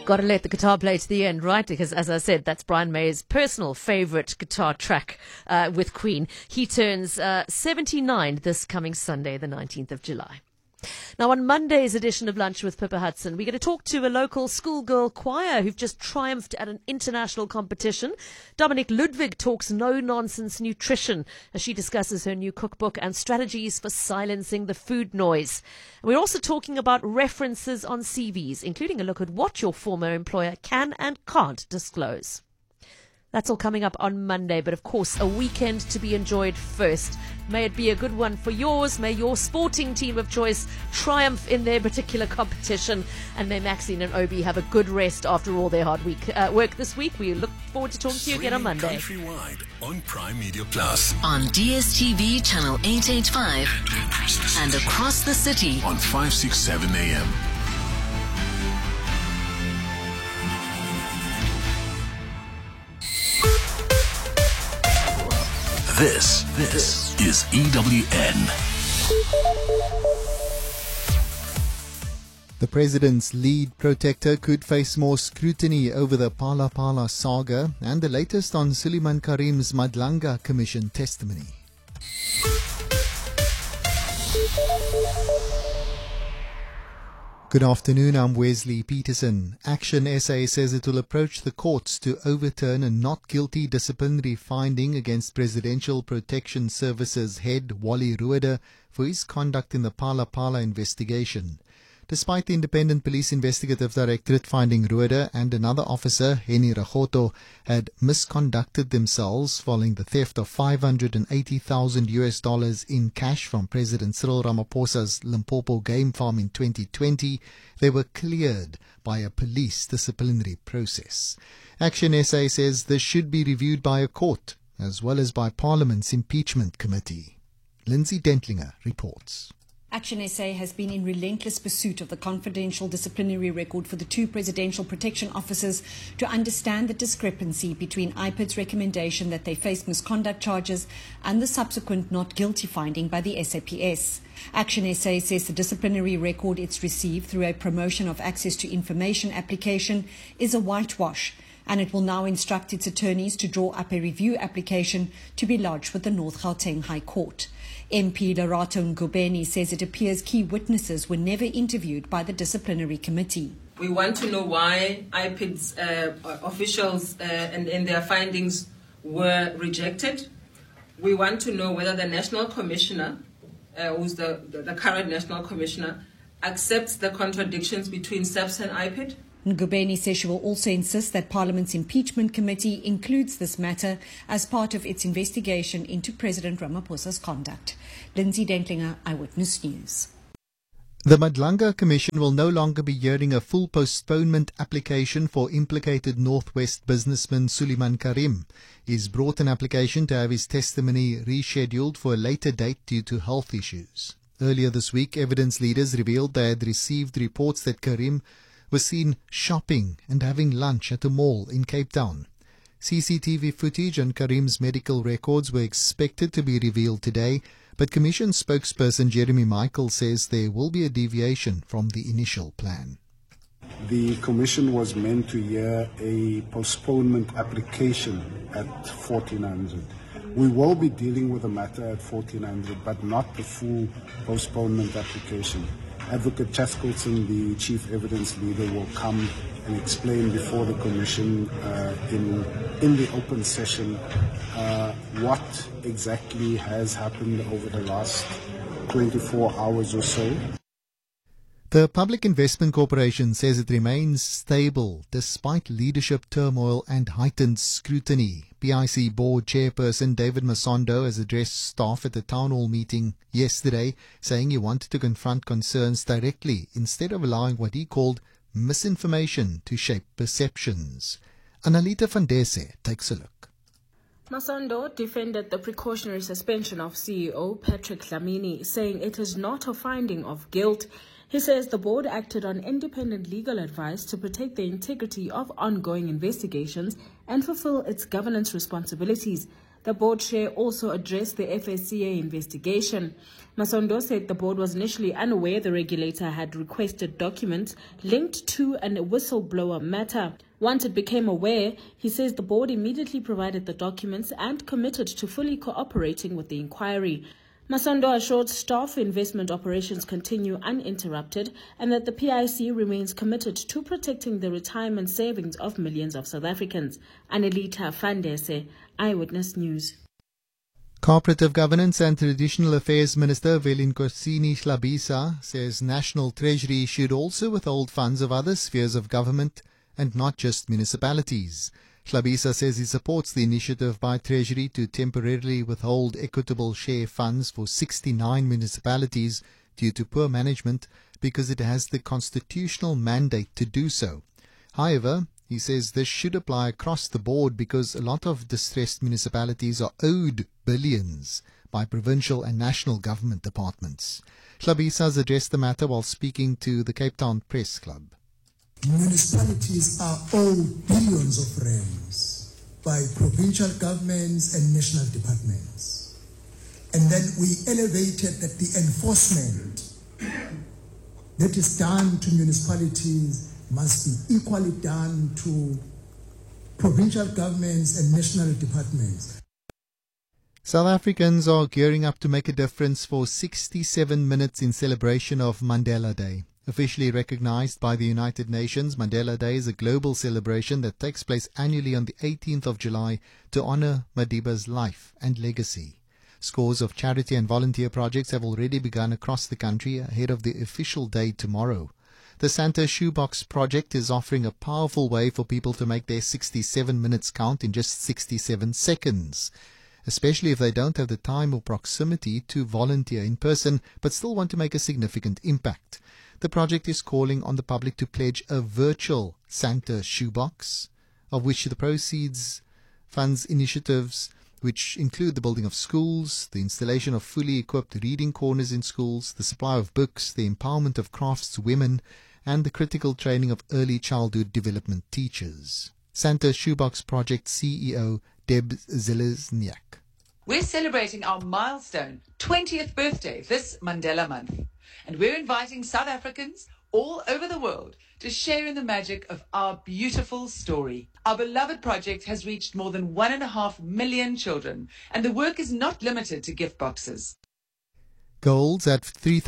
Got to let the guitar play to the end, right? Because, as I said, that's Brian May's personal favourite guitar track with Queen. He turns 79 this coming Sunday, the 19th of July. Now, on Monday's edition of Lunch with Pippa Hudson, we're going to talk to a local schoolgirl choir who've just triumphed at an international competition. Dominic Ludwig talks no-nonsense nutrition as she discusses her new cookbook and strategies for silencing the food noise. And we're also talking about references on CVs, including a look at what your former employer can and can't disclose. That's all coming up on Monday, but of course, a weekend to be enjoyed first. May it be a good one for yours. May your sporting team of choice triumph in their particular competition. And may Maxine and Obi have a good rest after all their hard work this week. We look forward to talking to you again on Monday. Countrywide on Prime Media Plus. On DSTV channel 885 and across the city On 567 AM. This is EWN. The president's lead protector could face more scrutiny over the Phala Phala saga and the latest on Suleiman Karim's Madlanga Commission testimony. Good afternoon, I'm Wesley Peterson. Action SA says it will approach the courts to overturn a not guilty disciplinary finding against Presidential Protection Services head Wally Rueda for his conduct in the Phala Phala investigation. Despite the Independent Police Investigative Directorate finding Rueda and another officer, Henny Ragoto, had misconducted themselves following the theft of $580,000 in cash from President Cyril Ramaphosa's Limpopo game farm in 2020, they were cleared by a police disciplinary process. Action SA says this should be reviewed by a court, as well as by Parliament's impeachment committee. Lindsay Dentlinger reports. Action SA has been in relentless pursuit of the confidential disciplinary record for the two presidential protection officers to understand the discrepancy between IPID's recommendation that they face misconduct charges and the subsequent not guilty finding by the SAPS. Action SA says the disciplinary record it's received through a promotion of access to information application is a whitewash, and it will now instruct its attorneys to draw up a review application to be lodged with the North Gauteng High Court. MP Lerato Ngubeni says it appears key witnesses were never interviewed by the disciplinary committee. We want to know why IPID's officials and their findings were rejected. We want to know whether the National Commissioner, who's the current National Commissioner, accepts the contradictions between SAPS and IPID. Ngubeni says she will also insist that Parliament's impeachment committee includes this matter as part of its investigation into President Ramaphosa's conduct. Lindsay Dentlinger, Eyewitness News. The Madlanga Commission will no longer be hearing a full postponement application for implicated Northwest businessman Suleiman Karim. He's brought an application to have his testimony rescheduled for a later date due to health issues. Earlier this week, evidence leaders revealed they had received reports that Karim was seen shopping and having lunch at a mall in Cape Town. CCTV footage and Karim's medical records were expected to be revealed today, but Commission spokesperson Jeremy Michael says there will be a deviation from the initial plan. The Commission was meant to hear a postponement application at 1400. We will be dealing with the matter at 1400, but not the full postponement application. Advocate Chaskelson, the chief evidence leader, will come and explain before the Commission in the open session what exactly has happened over the last 24 hours or so. The Public Investment Corporation says it remains stable despite leadership turmoil and heightened scrutiny. PIC board chairperson David Masondo has addressed staff at a town hall meeting yesterday, saying he wanted to confront concerns directly instead of allowing what he called misinformation to shape perceptions. Analita van Dese takes a look. Masondo defended the precautionary suspension of CEO Patrick Dlamini, saying it is not a finding of guilt. He says the board acted on independent legal advice to protect the integrity of ongoing investigations and fulfill its governance responsibilities. The board chair also addressed the FSCA investigation. Masondo said the board was initially unaware the regulator had requested documents linked to a whistleblower matter. Once it became aware, he says the board immediately provided the documents and committed to fully cooperating with the inquiry. Masondo assured staff investment operations continue uninterrupted and that the PIC remains committed to protecting the retirement savings of millions of South Africans. Anelita Fandese, Eyewitness News. Cooperative Governance and Traditional Affairs Minister Velinkosini Hlabisa says National Treasury should also withhold funds of other spheres of government and not just municipalities. Hlabisa says he supports the initiative by Treasury to temporarily withhold equitable share funds for 69 municipalities due to poor management because it has the constitutional mandate to do so. However, he says this should apply across the board because a lot of distressed municipalities are owed billions by provincial and national government departments. Hlabisa has addressed the matter while speaking to the Cape Town Press Club. Municipalities are owed billions of rands by provincial governments and national departments. And then we elevated that the enforcement that is done to municipalities must be equally done to provincial governments and national departments. South Africans are gearing up to make a difference for 67 minutes in celebration of Mandela Day. Officially recognized by the United Nations, Mandela Day is a global celebration that takes place annually on the 18th of July to honor Madiba's life and legacy. Scores of charity and volunteer projects have already begun across the country ahead of the official day tomorrow. The Santa Shoebox project is offering a powerful way for people to make their 67 minutes count in just 67 seconds, especially if they don't have the time or proximity to volunteer in person but still want to make a significant impact. The project is calling on the public to pledge a virtual Santa Shoebox, of which the proceeds funds initiatives which include the building of schools, the installation of fully equipped reading corners in schools, the supply of books, the empowerment of craftswomen, and the critical training of early childhood development teachers. Santa Shoebox Project CEO Deb Zelezniak. We're celebrating our milestone 20th birthday this Mandela month. And we're inviting South Africans all over the world to share in the magic of our beautiful story. Our beloved project has reached more than 1.5 million children, and the work is not limited to gift boxes. Gold's at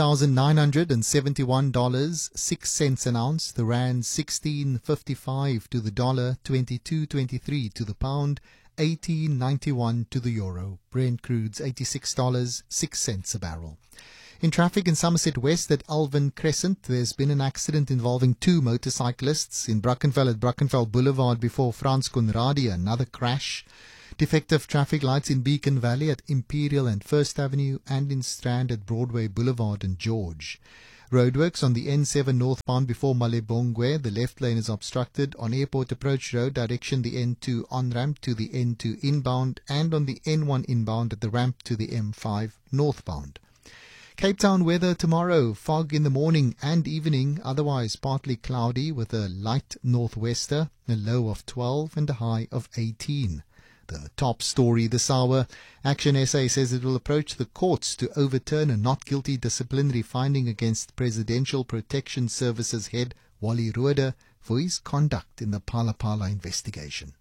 $3,971, 6 cents an ounce. The rand 16.55 to the dollar, 22.23 to the pound, 18.91 to the euro. Brent crude's $86, 6 cents a barrel. In traffic in Somerset West at Alvin Crescent, there's been an accident involving 2 motorcyclists. In Brackenfell at Brackenfell Boulevard before Frans Conradie, another crash. Defective traffic lights in Beacon Valley at Imperial and First Avenue, and in Strand at Broadway Boulevard and George. Roadworks on the N7 northbound before Malebongwe. The left lane is obstructed on Airport Approach Road, direction the N2 on-ramp to the N2 inbound, and on the N1 inbound at the ramp to the M5 northbound. Cape Town weather tomorrow, fog in the morning and evening, otherwise partly cloudy with a light northwester, a low of 12 and a high of 18. The top story this hour, Action SA says it will approach the courts to overturn a not guilty disciplinary finding against Presidential Protection Services head Wally Roeder for his conduct in the Phala Phala investigation.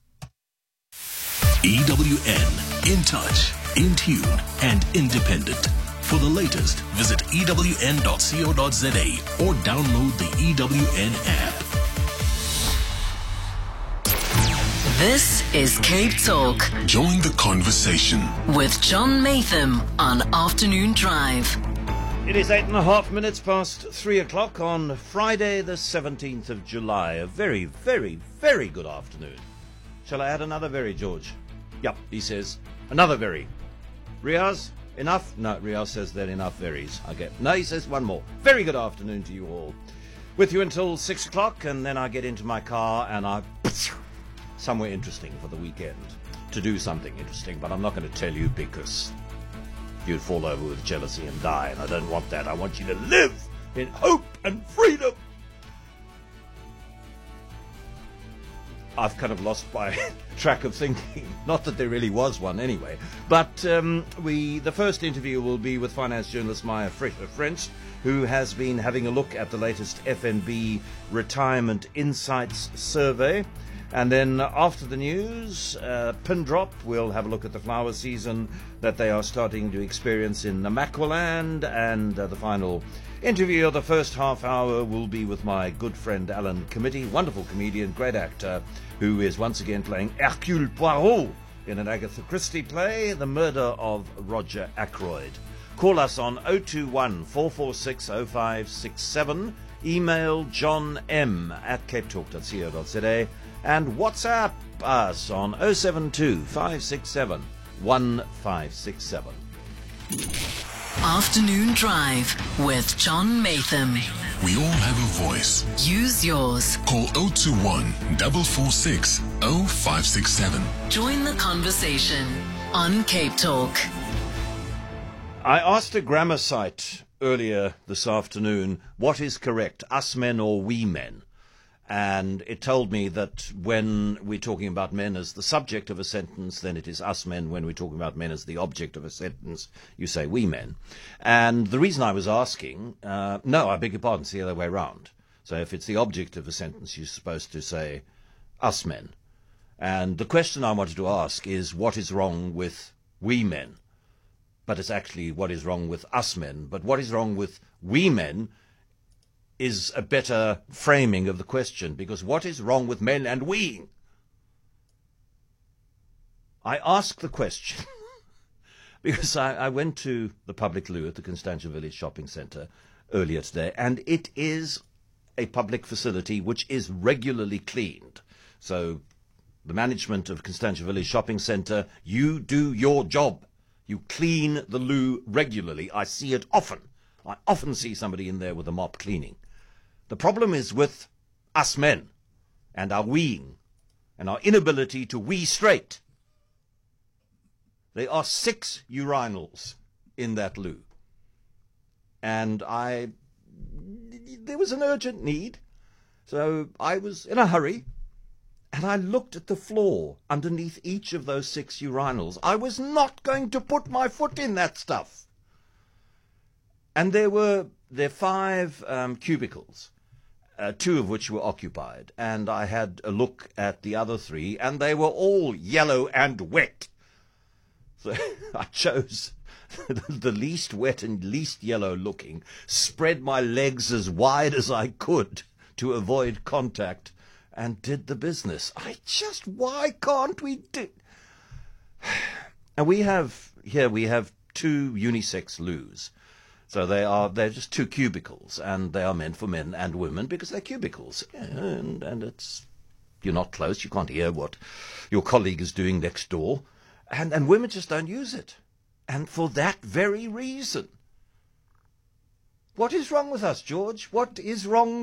EWN, in touch, in tune and independent. For the latest, visit ewn.co.za or download the EWN app. This is Cape Talk Join the conversation with John Matham on Afternoon Drive. It is 8.5 minutes past 3 o'clock on Friday the 17th of July. A very, very, very good afternoon. Shall I add another very, George? Yep, he says, another very. Riaz? Enough? No, Riaz says that enough varies. Okay. No, he says one more. Very good afternoon to you all. With you until 6 o'clock, and then I get into my car and I somewhere interesting for the weekend. To do something interesting, but I'm not going to tell you because you'd fall over with jealousy and die, and I don't want that. I want you to live in hope and freedom. I've kind of lost my track of thinking. Not that there really was one anyway. But the first interview will be with finance journalist Maya French, who has been having a look at the latest FNB Retirement Insights survey. And then after the news, pin drop, we'll have a look at the flower season that they are starting to experience in Namaqualand. And the final interview of the first half hour will be with my good friend Alan Committee, wonderful comedian, great actor, who is once again playing Hercule Poirot in an Agatha Christie play, The Murder of Roger Ackroyd. Call us on 021 446 0567, email johnm@capetalk.co.za, and WhatsApp us on 072 567 1567. Afternoon Drive with John Matham. We all have a voice. Use yours. Call 021 446 0567. Join the conversation on Cape Talk. I asked a grammar site earlier this afternoon, what is correct, us men or we men? And it told me that when we're talking about men as the subject of a sentence, then it is us men. When we're talking about men as the object of a sentence, you say we men. And the reason I was asking, no, I beg your pardon, it's the other way around. So if it's the object of a sentence, you're supposed to say us men. And the question I wanted to ask is, what is wrong with we men? But it's actually what is wrong with us men. But what is wrong with we men is a better framing of the question, because what is wrong with men and weeing? I ask the question because I went to the public loo at the Constantia Village Shopping Centre earlier today, and it is a public facility which is regularly cleaned. So the management of Constantia Village Shopping Centre, you do your job. You clean the loo regularly. I see it often. I often see somebody in there with a mop cleaning. The problem is with us men and our weeing and our inability to wee straight. There are 6 urinals in that loo. And there was an urgent need. So I was in a hurry. And I looked at the floor underneath each of those 6 urinals. I was not going to put my foot in that stuff. And there are 5 cubicles, 2 of which were occupied. And I had a look at the other 3, and they were all yellow and wet. So I chose the least wet and least yellow looking, spread my legs as wide as I could to avoid contact, and did the business. Why can't we do? And we have 2 unisex loos. So they're just 2 cubicles, and they are meant for men and women because they're cubicles. And it's, you're not close, you can't hear what your colleague is doing next door. And women just don't use it. And for that very reason. What is wrong with us, George? What is wrong